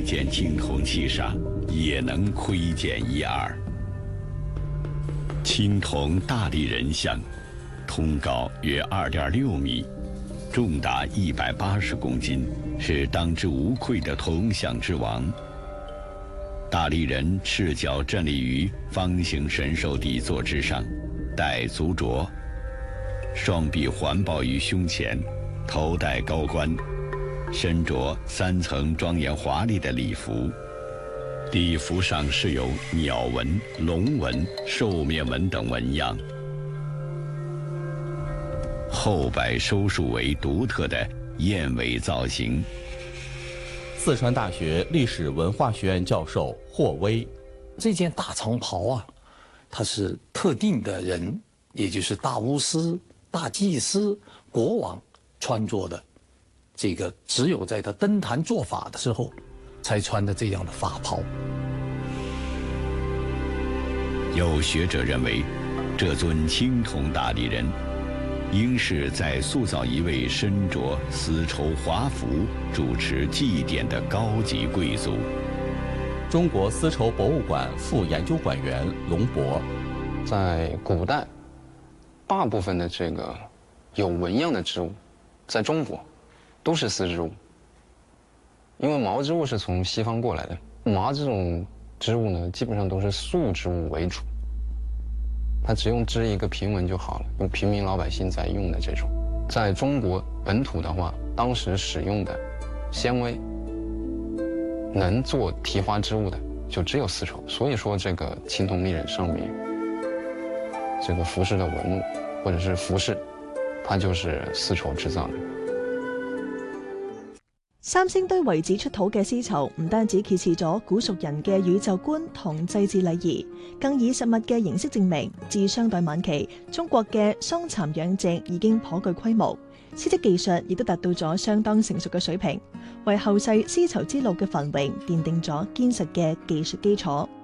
件青铜器上也能窥见一二。青铜大力人像，通高约2.6米，重达180公斤，是当之无愧的铜像之王。大力人赤脚站立于方形神兽底座之上，戴足镯，双臂环抱于胸前，头戴高冠，身着3层庄严华丽的礼服，礼服上饰有鸟纹、龙纹、兽面纹等纹样，后摆收束为独特的燕尾造型。 四川大学历史文化学院教授霍威： 这件大长袍啊，它是特定的人，也就是大巫师、大祭司、国王穿着的，这个只有在他登坛做法的时候才穿的这样的法袍。 有学者认为，这尊青铜大力人应是在塑造一位身着丝绸华服主持祭典的高级贵族。 中国丝绸博物馆副研究馆员龙博： 在古代，大部分的这个有纹样的织物，在中国都是丝织物，因为毛织物是从西方过来的，麻这种织物呢，基本上都是素织物为主。它只用织一个平纹就好了，用平民老百姓在用的这种。在中国本土的话，当时使用的纤维能做提花织物的就只有丝绸，所以说这个青铜立人上面这个服饰的纹路或者是服饰，它就是絲綢製造的。 三星堆遺址出土嘅絲綢唔單止揭示咗古蜀人嘅宇宙觀同祭祀禮儀，更以實物嘅形式證明，自商代晚期中國嘅桑蠶養殖已經頗具規模，絲織技術亦都達到咗相當成熟嘅水平，為後世絲綢之路嘅繁榮奠定咗堅實嘅技術基礎。